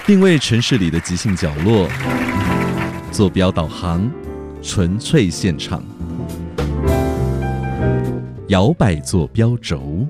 定位城市里的即兴角落，坐标导航，纯粹现场，摇摆坐标轴。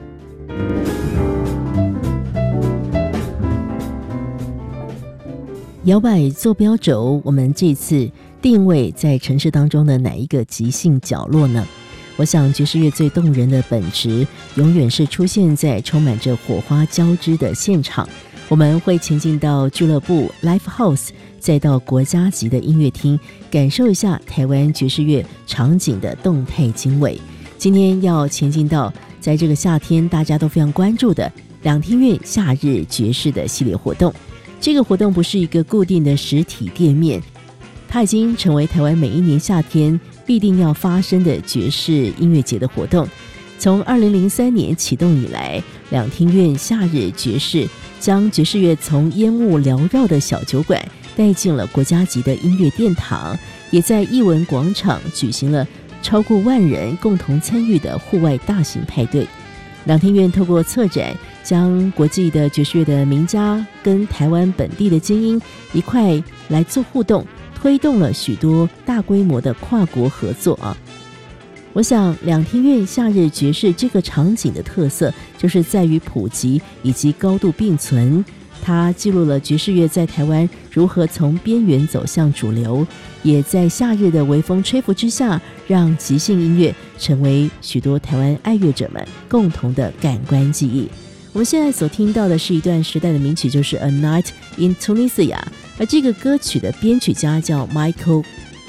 摇摆坐标轴，我们这次定位在城市当中的哪一个即兴角落呢？我想爵士乐最动人的本质永远是出现在充满着火花交织的现场。我们会前进到俱乐部 Live House， 再到国家级的音乐厅，感受一下台湾爵士乐场景的动态经纬。今天要前进到在这个夏天大家都非常关注的两厅院夏日爵士的系列活动。这个活动不是一个固定的实体店面，它已经成为台湾每一年夏天必定要发生的爵士音乐节的活动。从2003年启动以来，两厅院夏日爵士将爵士乐从烟雾缭绕的小酒馆带进了国家级的音乐殿堂，也在艺文广场举行了超过10000人共同参与的户外大型派对。两厅院透过策展，将国际的爵士乐的名家跟台湾本地的精英一块来做互动，推动了许多大规模的跨国合作啊。我想两厅院夏日爵士这个场景的特色就是在于普及以及高度并存，它记录了爵士乐在台湾如何从边缘走向主流，也在夏日的微风吹拂之下，让即兴音乐成为许多台湾爱乐者们共同的感官记忆。我们现在所听到的是一段时代的名曲，就是 A Night in Tunisia， 而这个歌曲的编曲家叫 Michael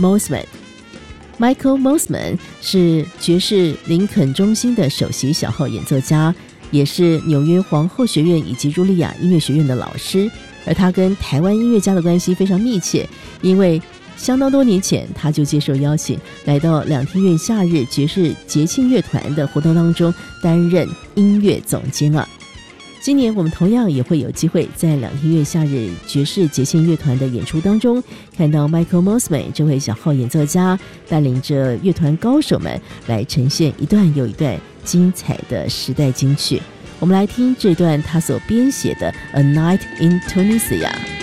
Mosman。Michael Mosman 是爵士林肯中心的首席小号演奏家，也是纽约皇后学院以及茱莉亚音乐学院的老师，而他跟台湾音乐家的关系非常密切，因为相当多年前他就接受邀请来到两厅院夏日爵士节庆乐团的活动当中担任音乐总监啊。今年我们同样也会有机会在两厅院夏日爵士节庆乐团的演出当中看到 Michael Mosman 这位小号演奏家带领着乐团高手们来呈现一段又一段精彩的时代金曲。我们来听这段他所编写的 A Night in Tunisia。